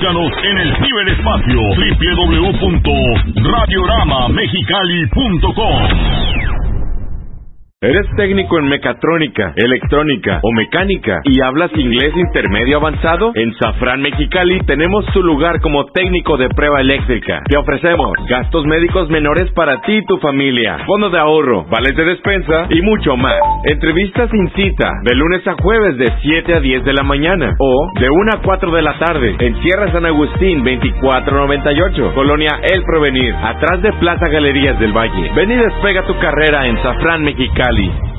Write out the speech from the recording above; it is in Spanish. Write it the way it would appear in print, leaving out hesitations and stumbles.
Búscanos en el ciberespacio www.radioramamexicali.com. ¿Eres técnico en mecatrónica, electrónica o mecánica y hablas inglés intermedio avanzado? En Safran Mexicali tenemos tu lugar como técnico de prueba eléctrica. Te ofrecemos gastos médicos menores para ti y tu familia, fondo de ahorro, vales de despensa y mucho más. Entrevistas sin cita, de lunes a jueves de 7 a 10 de la mañana o de 1 a 4 de la tarde en Sierra San Agustín 2498, Colonia El Provenir, atrás de Plaza Galerías del Valle. Ven y despega tu carrera en Safran Mexicali.